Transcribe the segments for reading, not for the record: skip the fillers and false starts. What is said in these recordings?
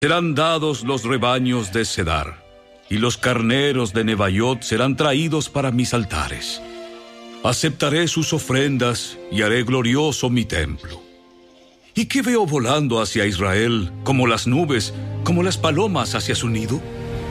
Serán dados los rebaños de Cedar, y los carneros de Nebaiot serán traídos para mis altares. Aceptaré sus ofrendas y haré glorioso mi templo. ¿Y qué veo volando hacia Israel como las nubes, como las palomas hacia su nido?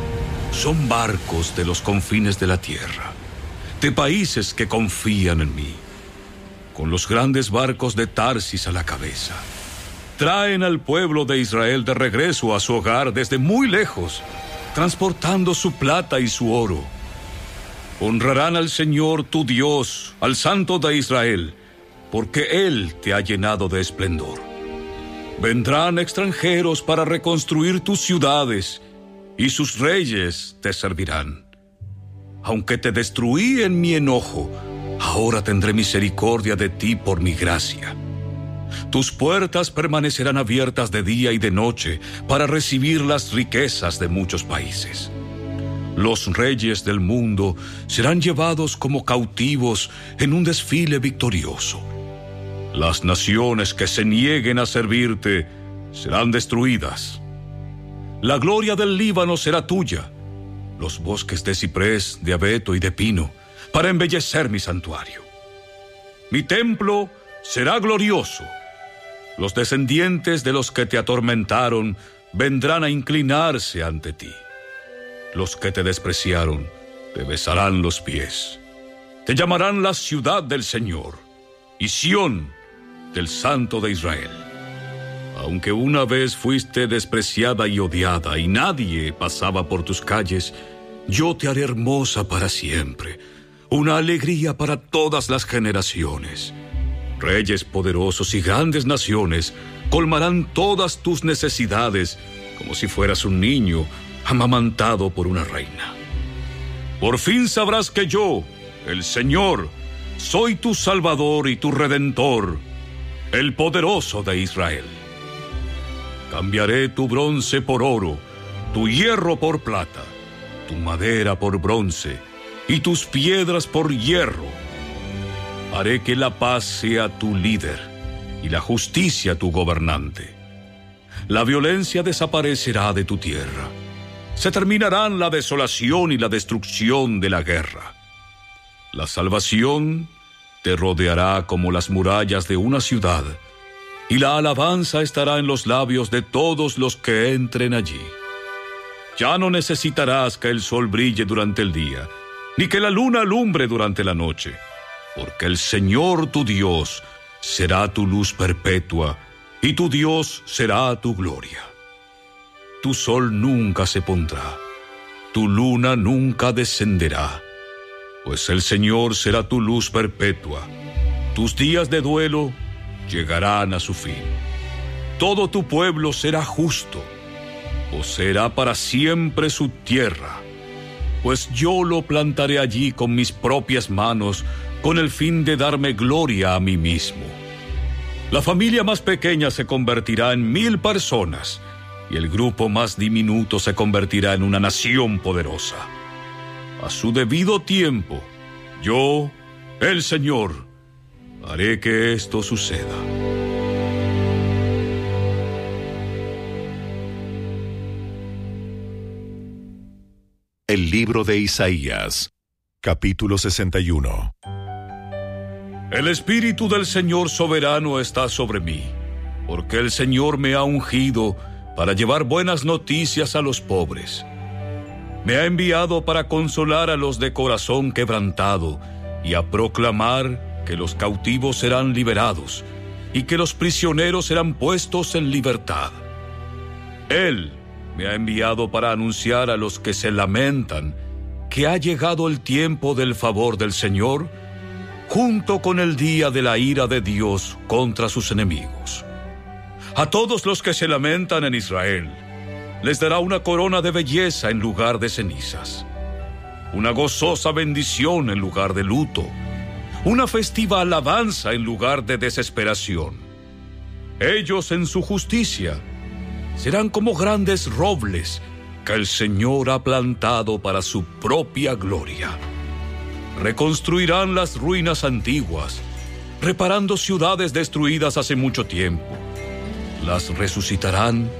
Son barcos de los confines de la tierra, de países que confían en mí, con los grandes barcos de Tarsis a la cabeza. Traen al pueblo de Israel de regreso a su hogar desde muy lejos, transportando su plata y su oro. Honrarán al Señor tu Dios, al Santo de Israel, porque Él te ha llenado de esplendor. Vendrán extranjeros para reconstruir tus ciudades, y sus reyes te servirán. Aunque te destruí en mi enojo, ahora tendré misericordia de ti por mi gracia. Tus puertas permanecerán abiertas de día y de noche para recibir las riquezas de muchos países. Los reyes del mundo serán llevados como cautivos en un desfile victorioso. Las naciones que se nieguen a servirte serán destruidas. La gloria del Líbano será tuya, los bosques de ciprés, de abeto y de pino, para embellecer mi santuario. Mi templo será glorioso. Los descendientes de los que te atormentaron vendrán a inclinarse ante ti. Los que te despreciaron te besarán los pies. Te llamarán la ciudad del Señor y Sión del Santo de Israel. Aunque una vez fuiste despreciada y odiada y nadie pasaba por tus calles, yo te haré hermosa para siempre, una alegría para todas las generaciones. Reyes poderosos y grandes naciones colmarán todas tus necesidades como si fueras un niño amamantado por una reina. Por fin sabrás que yo, el Señor, soy tu Salvador y tu Redentor, el poderoso de Israel. Cambiaré tu bronce por oro, tu hierro por plata, tu madera por bronce y tus piedras por hierro. Haré que la paz sea tu líder y la justicia tu gobernante. La violencia desaparecerá de tu tierra. Se terminarán la desolación y la destrucción de la guerra. La salvación te rodeará como las murallas de una ciudad, y la alabanza estará en los labios de todos los que entren allí. Ya no necesitarás que el sol brille durante el día, ni que la luna alumbre durante la noche, porque el Señor tu Dios será tu luz perpetua, y tu Dios será tu gloria. Tu sol nunca se pondrá, tu luna nunca descenderá, pues el Señor será tu luz perpetua. Tus días de duelo llegarán a su fin. Todo tu pueblo será justo, poseerá para siempre su tierra, pues yo lo plantaré allí con mis propias manos, con el fin de darme gloria a mí mismo. La familia más pequeña se convertirá en 1000 personas, y el grupo más diminuto se convertirá en una nación poderosa. A su debido tiempo, yo, el Señor, haré que esto suceda. El libro de Isaías, capítulo 61. El Espíritu del Señor soberano está sobre mí, porque el Señor me ha ungido para llevar buenas noticias a los pobres. Me ha enviado para consolar a los de corazón quebrantado y a proclamar que los cautivos serán liberados y que los prisioneros serán puestos en libertad. Él me ha enviado para anunciar a los que se lamentan que ha llegado el tiempo del favor del Señor, junto con el día de la ira de Dios contra sus enemigos. A todos los que se lamentan en Israel, les dará una corona de belleza en lugar de cenizas, una gozosa bendición en lugar de luto, una festiva alabanza en lugar de desesperación. Ellos en su justicia serán como grandes robles que el Señor ha plantado para su propia gloria. Reconstruirán las ruinas antiguas, reparando ciudades destruidas hace mucho tiempo. Las resucitarán,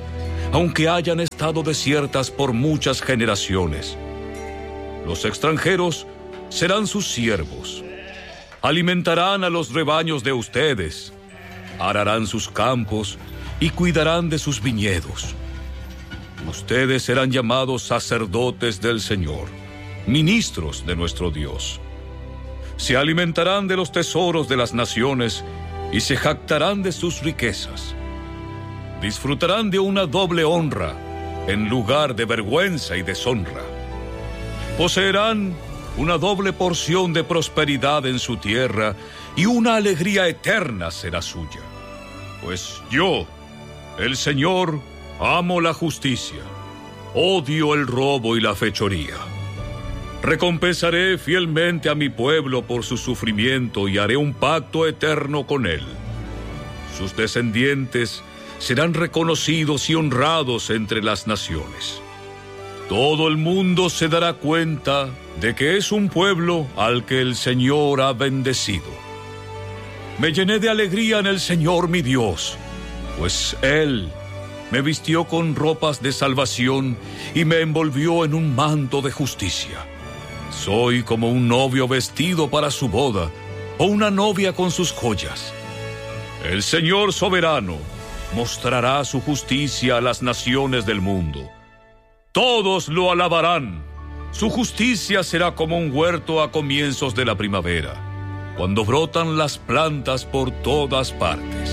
aunque hayan estado desiertas por muchas generaciones. Los extranjeros serán sus siervos. Alimentarán a los rebaños de ustedes, ararán sus campos y cuidarán de sus viñedos. Ustedes serán llamados sacerdotes del Señor, ministros de nuestro Dios. Se alimentarán de los tesoros de las naciones y se jactarán de sus riquezas. Disfrutarán de una doble honra en lugar de vergüenza y deshonra. Poseerán una doble porción de prosperidad en su tierra y una alegría eterna será suya. Pues yo, el Señor, amo la justicia, odio el robo y la fechoría. Recompensaré fielmente a mi pueblo por su sufrimiento y haré un pacto eterno con él. Sus descendientes serán reconocidos y honrados entre las naciones. Todo el mundo se dará cuenta de que es un pueblo al que el Señor ha bendecido. Me llené de alegría en el Señor mi Dios, pues Él me vistió con ropas de salvación y me envolvió en un manto de justicia. Soy como un novio vestido para su boda, o una novia con sus joyas. El Señor soberano mostrará su justicia a las naciones del mundo. Todos lo alabarán. Su justicia será como un huerto a comienzos de la primavera, cuando brotan las plantas por todas partes.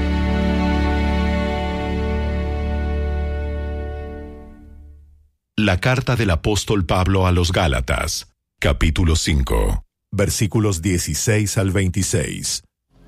La carta del apóstol Pablo a los Gálatas, capítulo 5, versículos 16 al 26.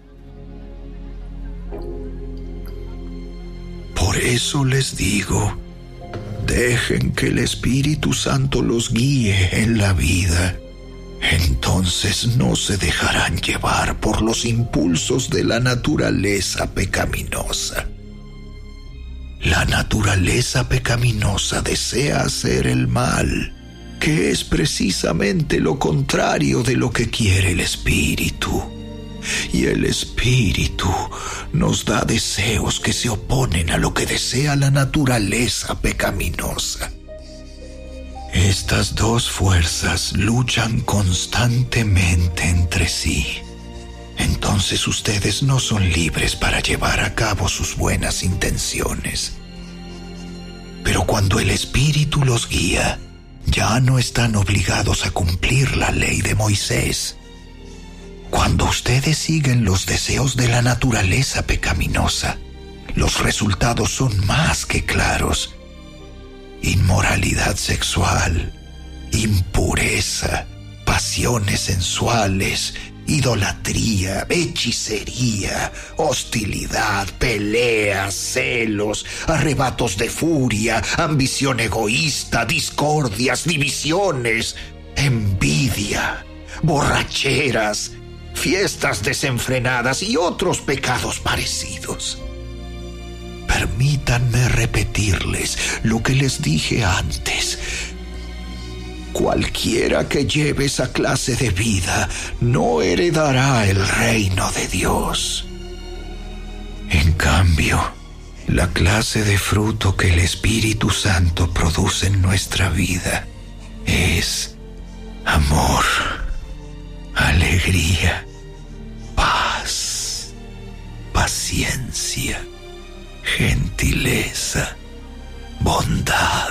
Por eso les digo, dejen que el Espíritu Santo los guíe en la vida. Entonces no se dejarán llevar por los impulsos de la naturaleza pecaminosa. La naturaleza pecaminosa desea hacer el mal, que es precisamente lo contrario de lo que quiere el Espíritu. Y el Espíritu nos da deseos que se oponen a lo que desea la naturaleza pecaminosa. Estas dos fuerzas luchan constantemente entre sí. Entonces ustedes no son libres para llevar a cabo sus buenas intenciones. Pero cuando el Espíritu los guía, ya no están obligados a cumplir la ley de Moisés. Cuando ustedes siguen los deseos de la naturaleza pecaminosa, los resultados son más que claros. Inmoralidad sexual, impureza, pasiones sensuales, idolatría, hechicería, hostilidad, peleas, celos, arrebatos de furia, ambición egoísta, discordias, divisiones, envidia, borracheras, fiestas desenfrenadas y otros pecados parecidos. Permítanme repetirles lo que les dije antes. Cualquiera que lleve esa clase de vida no heredará el reino de Dios. En cambio, la clase de fruto que el Espíritu Santo produce en nuestra vida es amor, alegría, paz, paciencia, gentileza, bondad,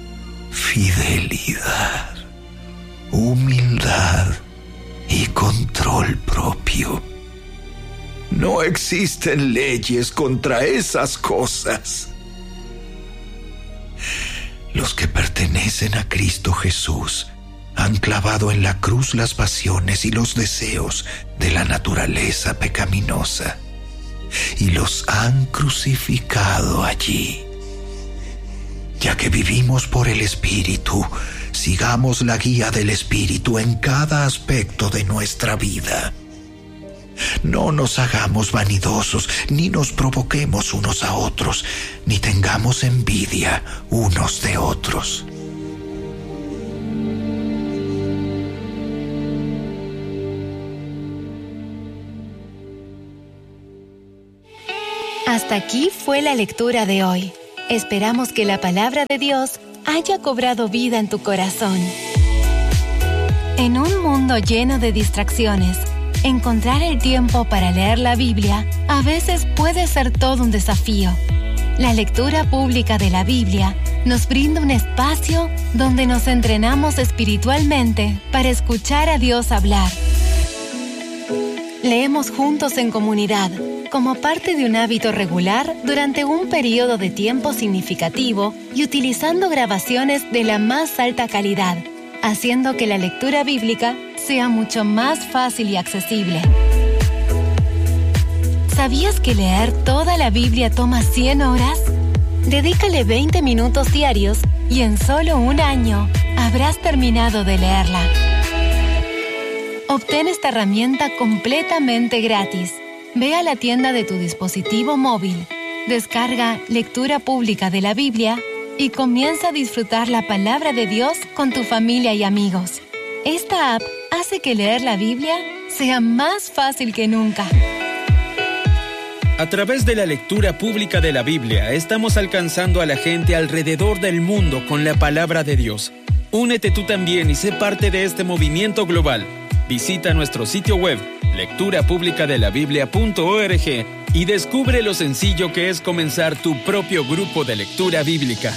fidelidad, humildad y control propio. No existen leyes contra esas cosas. Los que pertenecen a Cristo Jesús han clavado en la cruz las pasiones y los deseos de la naturaleza pecaminosa y los han crucificado allí. Ya que vivimos por el Espíritu, sigamos la guía del Espíritu en cada aspecto de nuestra vida. No nos hagamos vanidosos, ni nos provoquemos unos a otros, ni tengamos envidia unos de otros. Hasta aquí fue la lectura de hoy. Esperamos que la palabra de Dios haya cobrado vida en tu corazón. En un mundo lleno de distracciones, encontrar el tiempo para leer la Biblia a veces puede ser todo un desafío. La lectura pública de la Biblia nos brinda un espacio donde nos entrenamos espiritualmente para escuchar a Dios hablar. Leemos juntos en comunidad, como parte de un hábito regular durante un periodo de tiempo significativo y utilizando grabaciones de la más alta calidad, haciendo que la lectura bíblica sea mucho más fácil y accesible. ¿Sabías que leer toda la Biblia toma 100 horas? Dedícale 20 minutos diarios y en solo un año habrás terminado de leerla. Obtén esta herramienta completamente gratis. Ve a la tienda de tu dispositivo móvil, descarga Lectura Pública de la Biblia y comienza a disfrutar la palabra de Dios con tu familia y amigos. Esta app hace que leer la Biblia sea más fácil que nunca. A través de la lectura pública de la Biblia, estamos alcanzando a la gente alrededor del mundo con la palabra de Dios. Únete tú también y sé parte de este movimiento global. Visita nuestro sitio web, lecturapublicadelabiblia.org, y descubre lo sencillo que es comenzar tu propio grupo de lectura bíblica.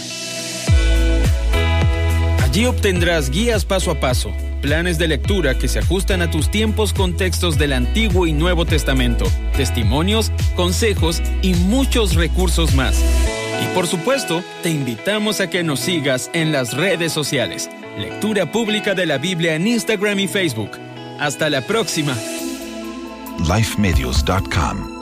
Allí obtendrás guías paso a paso, planes de lectura que se ajustan a tus tiempos con textos del Antiguo y Nuevo Testamento, testimonios, consejos y muchos recursos más. Y por supuesto, te invitamos a que nos sigas en las redes sociales. Lectura Pública de la Biblia en Instagram y Facebook. Hasta la próxima. lifemedios.com